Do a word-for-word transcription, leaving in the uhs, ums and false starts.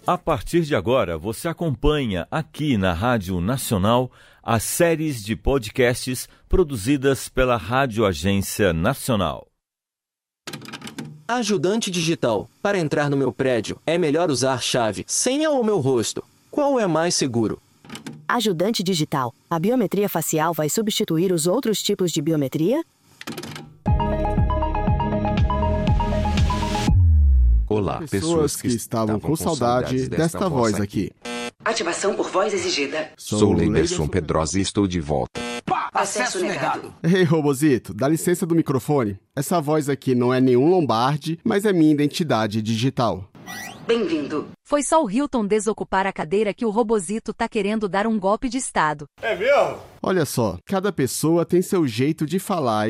A partir de agora, você acompanha aqui na Rádio Nacional as séries de podcasts produzidas pela Rádio Agência Nacional. Ajudante digital. Para entrar no meu prédio, é melhor usar chave, senha ou meu rosto? Qual é mais seguro? Ajudante digital. A biometria facial vai substituir os outros tipos de biometria? Olá, pessoas, pessoas que, que estavam com saudade desta, desta voz aqui. Ativação por voz exigida. Sou, Sou Leiderson Pedrosa e estou de volta. Pá, acesso negado. Ei, Robozito, dá licença do microfone. Essa voz aqui não é nenhum Lombardi, mas é minha identidade digital. Bem-vindo. Foi só o Hilton desocupar a cadeira que o Robozito tá querendo dar um golpe de estado. É mesmo? Olha só, cada pessoa tem seu jeito de falar